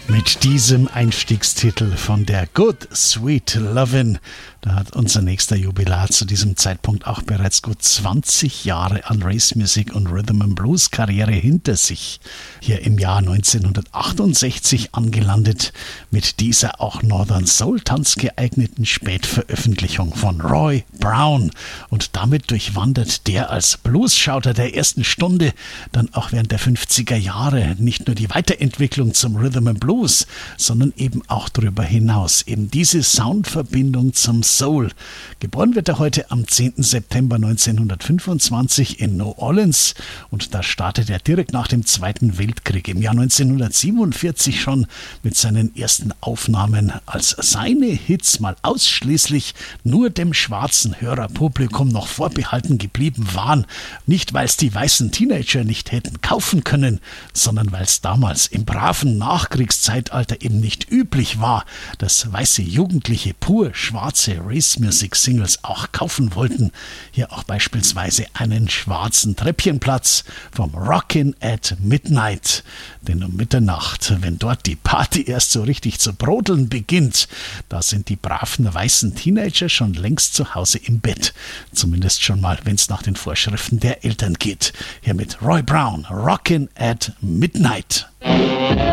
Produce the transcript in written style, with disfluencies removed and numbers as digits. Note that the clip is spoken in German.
Mit diesem Einstiegstitel von der Good Sweet Lovin', da hat unser nächster Jubilar zu diesem Zeitpunkt auch bereits gut 20 Jahre an Race Music und Rhythm and Blues Karriere hinter sich. Hier im Jahr 1968 angelandet mit dieser auch Northern Soul Tanz geeigneten Spätveröffentlichung von Roy Brown. Und damit durchwandert der als Blues-Schauter der ersten Stunde dann auch während der 50er Jahre nicht nur die Weiterentwicklung zum Rhythm and Blues, sondern eben auch darüber hinaus. Eben diese Soundverbindung zum Soul. Geboren wird er heute am 10. September 1925 in New Orleans und da startet er direkt nach dem Zweiten Weltkrieg im Jahr 1947 schon mit seinen ersten Aufnahmen, als seine Hits mal ausschließlich nur dem schwarzen Hörerpublikum noch vorbehalten geblieben waren. Nicht, weil es die weißen Teenager nicht hätten kaufen können, sondern weil es damals im braven Nachkriegszeitalter eben nicht üblich war, dass weiße Jugendliche pur schwarze Race-Music-Singles auch kaufen wollten. Hier auch beispielsweise einen schwarzen Treppchenplatz vom Rockin' at Midnight. Denn um Mitternacht, wenn dort die Party erst so richtig zu brodeln beginnt, da sind die braven weißen Teenager schon längst zu Hause im Bett. Zumindest schon mal, wenn es nach den Vorschriften der Eltern geht. Hier mit Roy Brown, Rockin' at Midnight.